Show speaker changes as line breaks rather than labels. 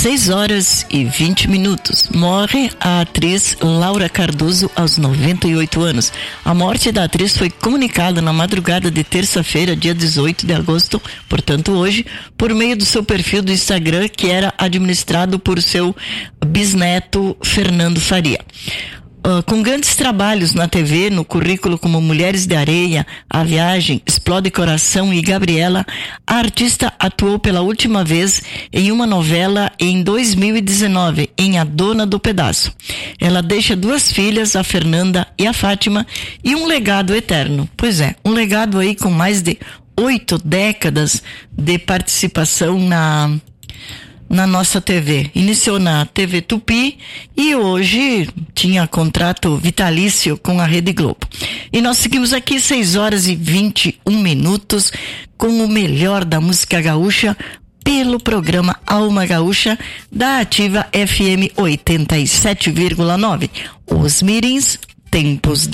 6h20. Morre a atriz Laura Cardoso aos 98 anos. A morte da atriz foi comunicada na madrugada de terça-feira, dia 18 de agosto, portanto hoje, por meio do seu perfil do Instagram, que era administrado por seu bisneto Fernando Faria. Com grandes trabalhos na TV, no currículo como Mulheres de Areia, A Viagem, Explode Coração e Gabriela, a artista atuou pela última vez em uma novela em 2019, em A Dona do Pedaço. Ela deixa 2 filhas, a Fernanda e a Fátima, e um legado eterno. Pois é, um legado aí com mais de 8 décadas de participação na nossa TV. Iniciou na TV Tupi e hoje tinha contrato vitalício com a Rede Globo. E nós seguimos aqui 6h21 com o melhor da música gaúcha pelo programa Alma Gaúcha da Ativa FM 87,9. Os Mirins, tempos